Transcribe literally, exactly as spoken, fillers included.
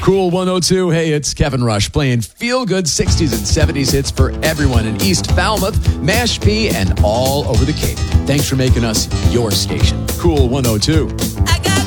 Cool one oh two. Hey, it's Kevin Rush playing feel-good sixties and seventies hits for everyone in East Falmouth, Mashpee, and all over the Cape. Thanks for making us your station. Cool one oh two.